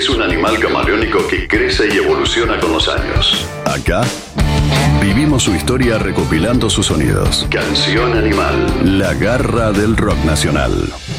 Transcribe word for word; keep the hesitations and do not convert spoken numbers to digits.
es un animal camaleónico que crece y evoluciona con los años. Acá vivimos su historia recopilando sus sonidos. Canción Animal, la garra del rock nacional.